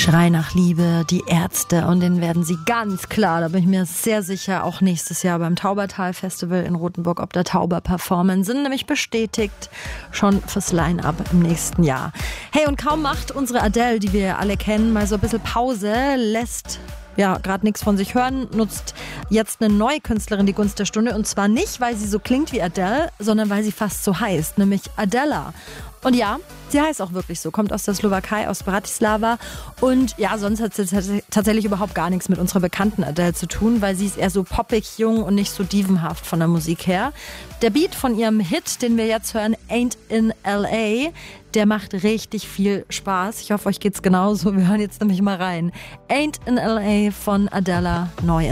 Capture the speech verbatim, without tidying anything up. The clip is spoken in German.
Schrei nach Liebe, die Ärzte, und den werden sie ganz klar, da bin ich mir sehr sicher, auch nächstes Jahr beim Taubertal Festival in Rothenburg ob der Tauber performen, sind nämlich bestätigt schon fürs Line-Up im nächsten Jahr. Hey, und kaum macht unsere Adele, die wir alle kennen, mal so ein bisschen Pause, lässt ja gerade nichts von sich hören, nutzt jetzt eine neue Künstlerin die Gunst der Stunde, und zwar nicht, weil sie so klingt wie Adele, sondern weil sie fast so heißt, nämlich Adela. Und ja, sie heißt auch wirklich so, kommt aus der Slowakei, aus Bratislava, und ja, sonst hat sie t- tatsächlich überhaupt gar nichts mit unserer bekannten Adele zu tun, weil sie ist eher so poppig, jung und nicht so dievenhaft von der Musik her. Der Beat von ihrem Hit, den wir jetzt hören, Ain't in L A, der macht richtig viel Spaß. Ich hoffe, euch geht's genauso. Wir hören jetzt nämlich mal rein. Ain't in L A von Adela, neu.